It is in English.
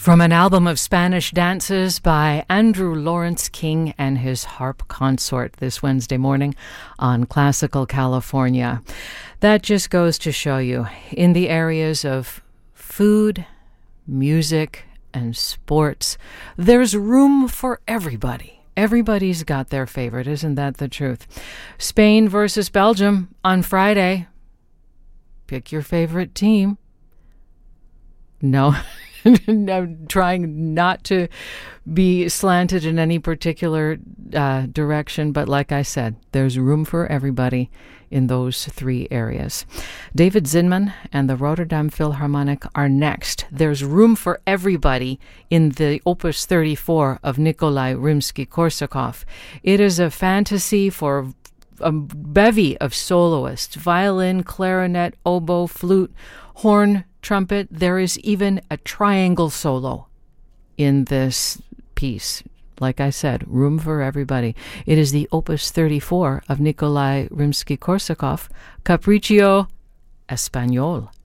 From an album of Spanish dances by Andrew Lawrence King and his harp consort this Wednesday morning on Classical California. That just goes to show you, in the areas of food, music, and sports, there's room for everybody. Everybody's got their favorite, isn't that the truth? Spain versus Belgium on Friday. Pick your favorite team. No. I'm trying not to be slanted in any particular direction, but like I said, there's room for everybody in those three areas. David Zinman and the Rotterdam Philharmonic are next. There's room for everybody in the Opus 34 of Nikolai Rimsky-Korsakov. It is a fantasy for a bevy of soloists: violin, clarinet, oboe, flute, horn, trumpet. There is even a triangle solo in this piece. Like I said, room for everybody. It is the Opus 34 of Nikolai Rimsky-Korsakov, Capriccio Espagnol.